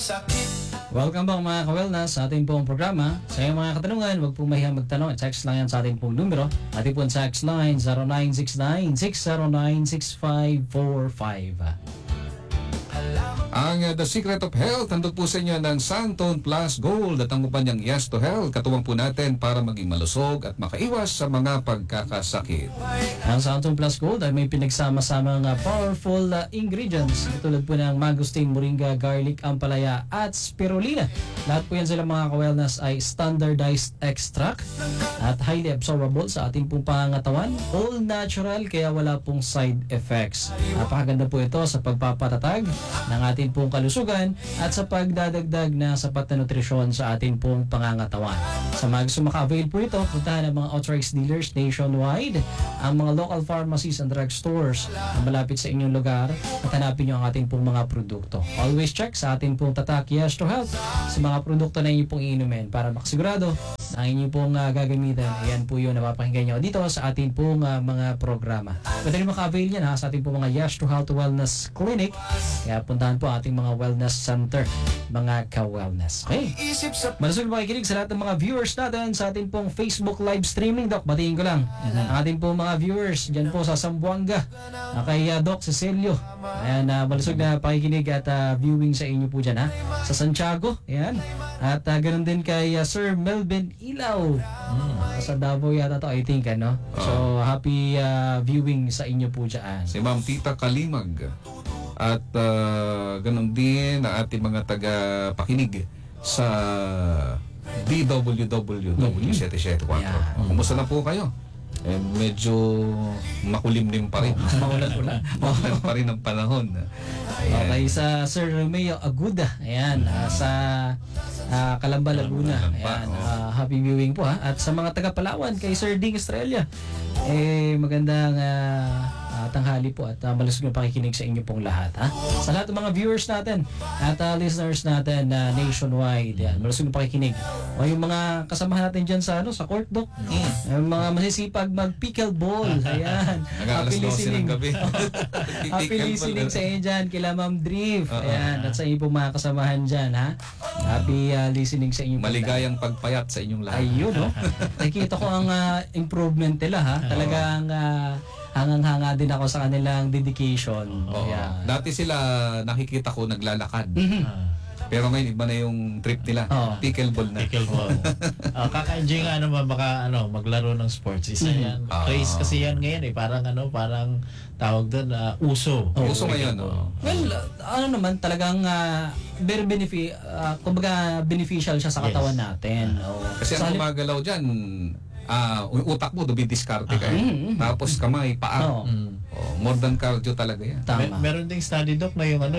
Welcome back mga ka-wellness sa ating pong programa. Sa iyong mga katanungan, huwag pong mahihang magtanong. Text lang yan sa ating pong numero. Ating pong text line 0969-609-6545. Ang The Secret of Health, handog po sa inyo ng Santon Plus Gold at ang kupanyang Yes to Health. Katuwang po natin para maging malusog at makaiwas sa mga pagkakasakit. Ang Santon Plus Gold ay may pinagsama-samang powerful ingredients tulad po ng mangosteen, moringa, garlic, ampalaya at spirulina. Lahat po yan sila mga ka-wellness ay standardized extract at highly absorbable sa ating pong pangangatawan. All natural kaya wala pong side effects. Napakaganda po ito sa pagpapatatag ng ating pong kalusugan at sa pagdadagdag na sapat na nutrisyon sa ating pong pangangatawan. Sa mga gusto maka-avail po ito, puntahan ang mga authorized dealers nationwide, ang mga local pharmacies and drug stores na malapit sa inyong lugar at hanapin nyo ang ating pong mga produkto. Always check sa ating pong tatak Yes to Health sa mga produkto na inyong pong iinumin para makasigurado na ang inyong pong gagamitan. Ayan po yun na mapakinggan nyo dito sa ating pong mga programa. Pwede rin maka-avail yan sa ating pong mga Yes to Health Wellness Clinic. Kaya puntahan po ating mga wellness center, mga ka-wellness. Okay. Malusog na makikinig sa lahat ng mga viewers natin sa ating pong Facebook live streaming, Doc. Batiin ko lang ang ating pong mga viewers dyan po sa Zamboanga, kay Doc Cecilio. Ayan, malusog na pakikinig at viewing sa inyo po dyan, ha. Sa Santiago, ayan. At ganun din kay Sir Melvin Ilaw. Sa Davao yata to, I think, ano. So, happy viewing sa inyo po dyan. Si Ma'am Tita Kalimag. At ganun din ang ating mga taga-pakinig sa DWWW774. Kumusta na po kayo? Medyo makulimlim pa rin. Maulan-ulan. Maulan pa rin ang panahon. Ayan. Okay, sa Sir Romeo Aguda, ayan, sa Calamba, Laguna. Ayan, happy viewing po, ha. At sa mga taga-Palawan, kay Sir Ding Estrella, magandang tanghali po at malusog na pakikinig sa inyo pong lahat, ha. Sa lahat ng mga viewers natin at listeners natin nationwide, yan, malusog na pakikinig. O yung mga kasamahan natin dyan sa court, Doc, yung mga masisipag mag-pickleball, ayan. Nag-aalas 12 ng gabi. Happy listening sa inyo dyan, kila Ma'am Drift, ayan, at sa inyo pong mga kasamahan dyan, ha. Happy listening sa inyo. Maligayang pagpayat sa inyong lahat. Ayun, no. Nakikita ko ang improvement nila, ha. Talagang hangang-hanga din ako sa kanilang dedication. Yeah. Dati sila nakikita ko naglalakad. Pero ngayon iba na yung trip nila. Pickleball na. Pickleball. Kaka-enjoy nga naman baka maglaro ng sports. Isa yan. Craze kasi yan ngayon parang tawag doon uso. Uso ngayon. Well, naman talagang very beneficial siya sa katawan natin. Kasi ang gumagalaw dyan, utak mo, dumidiskarte ka. Tapos kamay, paa. More than cardio talaga yan. Meron ding study, Doc, na yung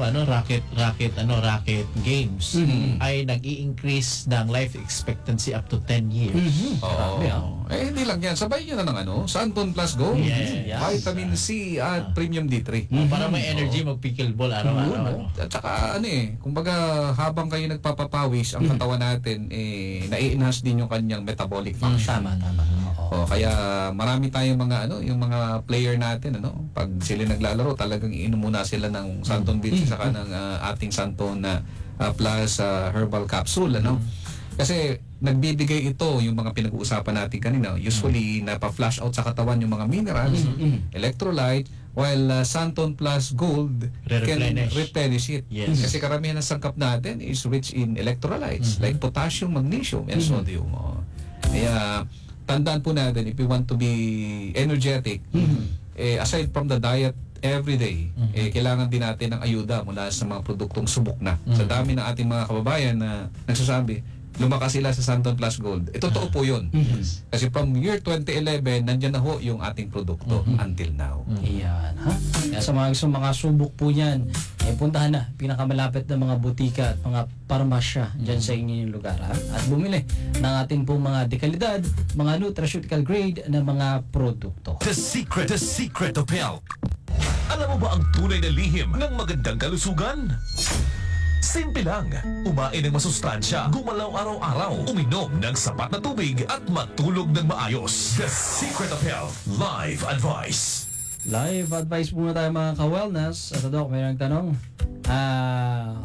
racket games ay nag-i-increase ng life expectancy up to 10 years. Hindi lang yan. Sabay nyo na ng Santon Plus Gold, Vitamin C at Premium D3. Para may energy mag-pickleball araw-araw. At saka kumbaga habang kayo nagpapapawis, ang katawan natin na-enhance din yung kanyang metabolic function. Tama. Kaya marami tayong mga yung mga player natin pag sila naglalaro talagang iinom muna sila ng Santon Beach saka ng ating Santon Plus herbal capsule kasi nagbibigay ito yung mga pinag-uusapan natin kanina, usually napa-flush out sa katawan yung mga minerals, electrolyte, while Santon Plus Gold can replenish it. Yes. Kasi karamihan ng sangkap natin is rich in electrolytes like potassium, magnesium, and sodium. Kaya tandaan po natin, if we want to be energetic, aside from the diet every day, kailangan din natin ng ayuda mula sa mga produktong subok na. Sa dami ng ating mga kababayan na nagsasabi, lumakas sila sa Santon Plus Gold. Totoo po yun. Kasi from year 2011, nandyan na ho yung ating produkto until now. Iyan, ha? Kaya sa mga gusto makasubok po yan, puntahan na pinakamalapit na mga butika at mga parmasya dyan sa inyong lugar, ha? At bumili ng ating pong mga dekalidad, mga nutraceutical grade na mga produkto. The secret of health. Alam mo ba ang tunay na lihim ng magandang kalusugan? Simple lang, umain ng masustansya, gumalaw araw-araw, uminom ng sapat na tubig at matulog ng maayos. The Secret of Health Live Advice. Live advice muna tayo mga ka-wellness. At Doc, may nagtanong,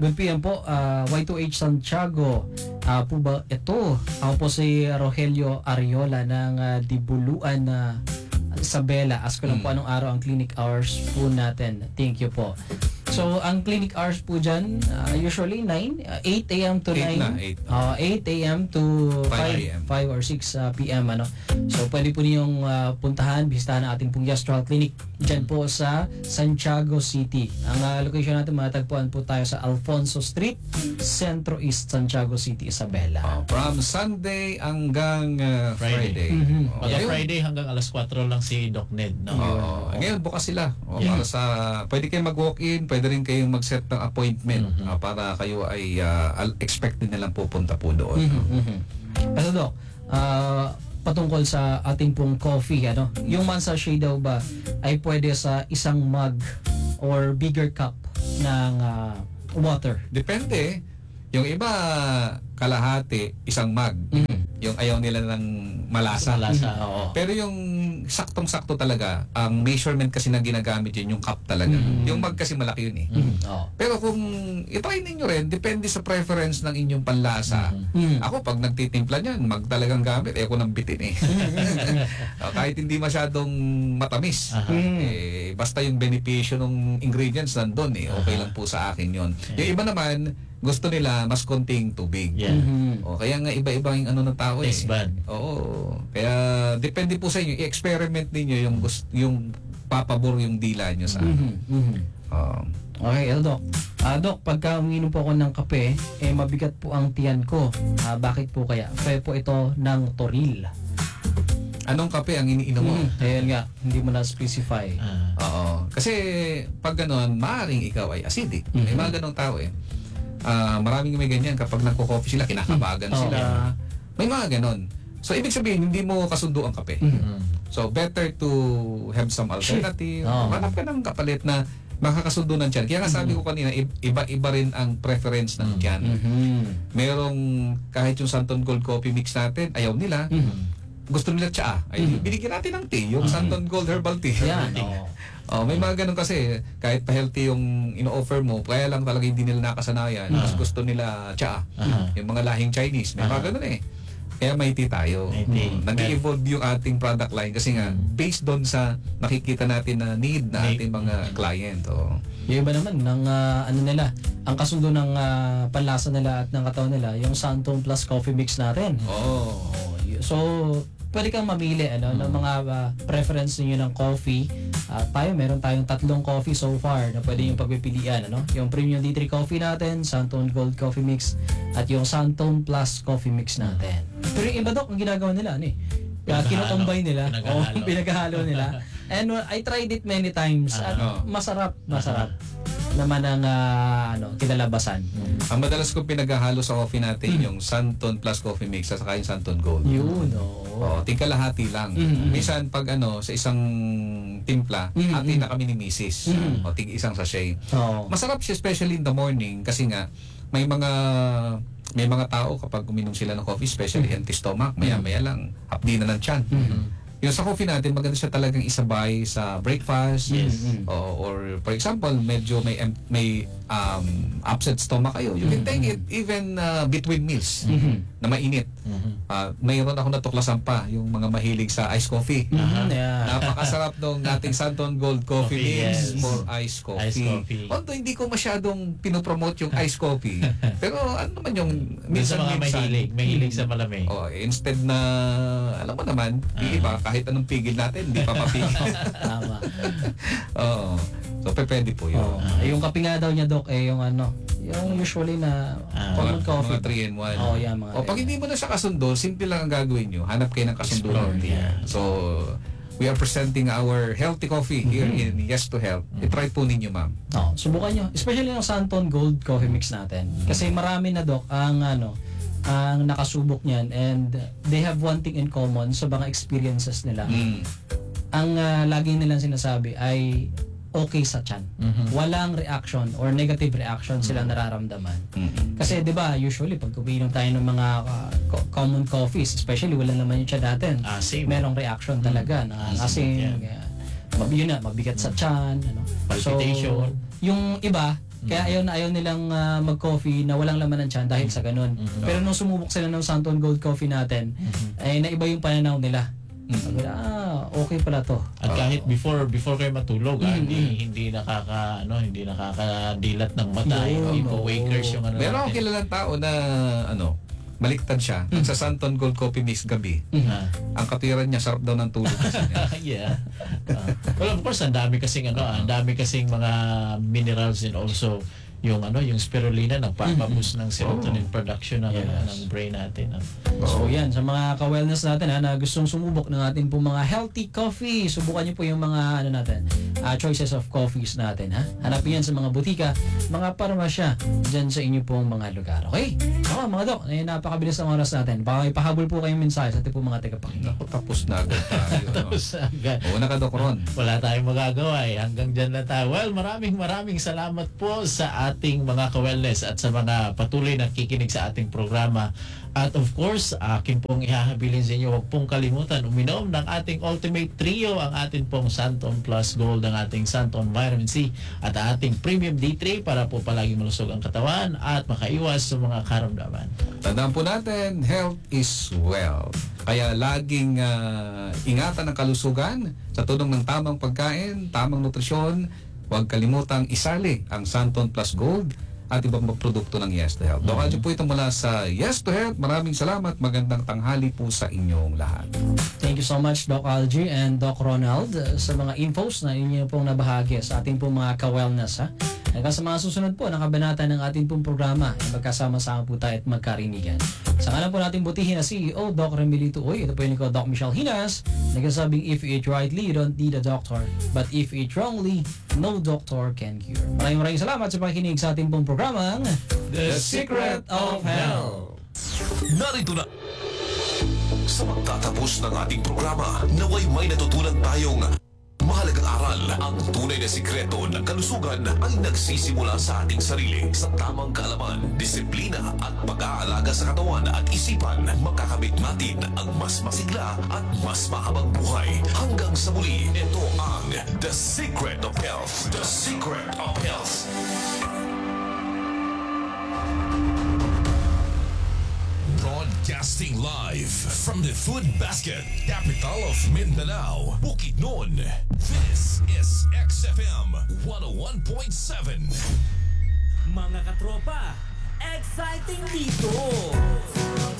Good PM po, Y2H Santiago. Po ba ito? Ako po si Rogelio Ariola ng Dibuluan na Isabela. Ask ko lang po anong araw ang clinic hours po natin. Thank you po. So, ang clinic hours po dyan, usually 8 a.m. to 8 na, 8 a.m. to 5 5 or 6 p.m. Ano. So, pwede po niyong puntahan, bisitahan ang ating pong gastral clinic dyan po sa Santiago City. Ang location natin, matagpuan po tayo sa Alfonso Street, Centro East, Santiago City, Isabela. From Sunday hanggang Friday. Pag Friday hanggang alas 4 lang si Doc Ned. No? Ngayon bukas sila. Yeah. Para sa pwede kayong mag-walk-in, pwede rin kayong mag-set ng appointment para kayo ay expected nilang pupunta po doon. Ano Doc, patungkol sa ating pong coffee, ano? Yung Mansa Shea daw ba ay pwede sa isang mug or bigger cup ng water? Depende. Yung iba kalahati, isang mug. Yung ayaw nila ng malasa. Oo. Pero yung saktong-sakto talaga, ang measurement kasi na ginagamit yun, yung cup talaga. Yung mug kasi malaki yun eh. Oo. Pero kung i-try ninyo rin, depende sa preference ng inyong panlasa. Ako, pag nagtitimpla niyan, mag talagang gamit, ko nang bitin eh. Kahit hindi masyadong matamis. Basta yung benepisyo ng ingredients nandun eh. Okay lang po sa akin yun. Yung iba naman, gusto nila mas konting tubig. Kaya nga iba-iba yung ano ng tao eh. Taste bud. Oo. Kaya depende po sa inyo. I-experiment ninyo yung papabor yung dila nyo sa ano. Okay, Doc. Doc, pagka uminom po ako ng kape, mabigat po ang tiyan ko. Bakit po kaya? Kaya po ito ng Toril. Anong kape ang iniinom mo? Ayan nga, hindi mo na-specify. Oo. Kasi pag gano'n, maaaring ikaw ay acidic. May mga ganong tao eh. Maraming may ganyan. Kapag nagko-coffee sila, kinakabagan sila. May mga ganon. So, ibig sabihin, hindi mo kasundo ang kape. So, better to have some alternative. Hanap ka ng kapalit na makakasundo ng tiyan. Kaya nga sabi ko kanina, iba-iba rin ang preference ng tiyan. Merong, kahit yung Santon Gold Coffee Mix natin, ayaw nila. Gusto nila tsaa. Ay, binigyan natin ng tea, yung Santon Gold Herbal Tea. Yan. May mga ganun kasi, kahit pa-healthy yung ino-offer mo, kaya lang talaga hindi nila nakasanayan. Mas gusto nila tsaa. Yung mga lahing Chinese, may mga ganun eh. Kaya may tea tayo. Nag-evolve yung ating product line kasi nga, based doon sa nakikita natin na need na ating mga client. Yung iba naman, ng, ang kasundo ng panlasa nila at ng katawan nila, yung Santon Plus Coffee Mix natin. So, pwede kang mamili ng mga preference niyo ng coffee. Meron tayong 3 coffee so far na pwede yung pagpipilian. Yung Premium D3 Coffee natin, Santon Gold Coffee Mix, at yung Santon Plus Coffee Mix natin. Pero yung iba, Doc, ang ginagawa nila, kinukombine nila, pinaghahalo nila. And I tried it many times at masarap naman ang kinalabasan. Ang madalas kong pinaghahalo sa coffee natin yung Santon Plus Coffee Mix at saka yung Santon Gold. Yun, tingkalahati lang. Minsan pag sa isang timpla, ati na kami ni Mrs. Tig isang sachet. Masarap siya especially in the morning kasi nga may mga tao kapag uminom sila ng coffee, especially empty stomach, maya-maya lang hapdi na ng tiyan. Yung sa coffee natin, maganda siya talagang isabay sa breakfast. Or for example, medyo may upset stomach kayo. You can take it even between meals na mainit. Mayroon ako natuklasan pa yung mga mahilig sa iced coffee. Napakasarap nung ating Santon Gold Coffee Mix for iced coffee. Although hindi ko masyadong pinopromote yung iced coffee. Pero ano naman yung minsan mahilig sa malamig. Instead na alam mo naman, iba kahit anong pigil natin, hindi pa mapigil. Tama. So pwede po yun. Yung kape nga daw niya, Doc, yung yung usually na common coffee. Mga 3-in-1. Yan, mga Pag hindi mo na siya kasundo, simple lang ang gagawin nyo. Hanap kayo ng kasundo ng tea. So, we are presenting our healthy coffee here in Yes to Health. I-try po ninyo, ma'am. Subukan nyo. Especially yung Santon Gold Coffee Mix natin. Kasi marami na, Doc, ang nakasubok niyan, and they have one thing in common sa mga experiences nila. Ang lagi nilang sinasabi ay okay sa tiyan. Walang reaction or negative reaction silang nararamdaman. Kasi 'di ba, usually pag umiinom tayo ng mga common coffees, especially wala naman yung tiyan natin, merong reaction talaga na kasi yun na, mabigat sa tiyan, palpitation. So, yung iba Kaya ayaw nilang mag-coffee na walang laman ng tiyan dahil sa ganun. Pero nung sumubok sila ng Santon Gold Coffee natin, ay naiba yung pananaw nila. Sabi na, okay pala to. At kahit before kayo matulog, hindi nakakadilat ng mata, hindi wakers yung ano. Meron akong kilalang tao na baliktad siya. Sa Santon Gold Coffee Mix gabi. Ang katwiran niya, sarap daw ng tulog kasi niya. Yeah. Well, of course, ang dami kasing mga minerals and also yung spirulina nagpapaboost ng serotonin production ng brain natin. So yan, sa mga ka-wellness natin na gustong sumubok ng ating po mga healthy coffee, subukan niyo po yung mga choices of coffees natin. Hanapin yan sa mga butika, mga parmasya dyan sa inyo pong mga lugar. Okay? Mga dok, napakabilis ang oras natin. Baka ipahabol po kayong mensahe sa ating po mga tagapakinig. Tapos na agad tayo. Tapos agad. Oo, Dok Ron. Wala tayong magagawa hanggang dyan na tayo. Well, maraming salamat po sa ating mga ka-wellness at sa mga patuloy na kikinig sa ating programa. At of course, akin pong ihahabilin sa inyo, huwag pong kalimutan uminom ng ating Ultimate Trio, ang ating pong Santon Plus Gold, ang ating Santon Vitamin C at ating Premium D3 para po palagi malusog ang katawan at makaiwas sa mga karamdaman. Tandaan po natin, health is wealth. Kaya laging ingatan ang kalusugan sa tulong ng tamang pagkain, tamang nutrisyon. Huwag kalimutang isali ang Santon Plus Gold at ibang mga produkto ng Yes to Health. Doc Algie po ito mula sa Yes to Health. Maraming salamat. Magandang tanghali po sa inyong lahat. Thank you so much, Doc Algie and Doc Ronald, sa mga infos na inyo pong nabahagi sa ating pong mga ka-wellness. Hanggang sa mga susunod po na kabanata ng ating pong programa, magkasama-sama po tayo at magkarinigan. Sa ngalan po natin butihin na CEO, Doc Remilito Uy. Ito po yung Doc Michelle Hinas. Nagsasabing, if you eat rightly, you don't need a doctor. But if you eat wrongly, no doctor can cure. Maraming salamat sa pakikinig sa ating pong programang The Secret of Health. Narito na sa magtatapos ng ating programa, naway may natutunan tayong mahalagang aral. Ang tunay na sikreto ng kalusugan ay nagsisimula sa ating sarili. Sa tamang kaalaman, disiplina at pag-aalaga sa katawan at isipan, makakamit natin ang mas masigla at mas mahabang buhay. Hanggang sa muli, ito ang The Secret of Health. The Secret of Health. Broadcasting live from the Food Basket, capital of Mindanao, Bukidnon. This is XFM 101.7. Mga katropa, exciting dito!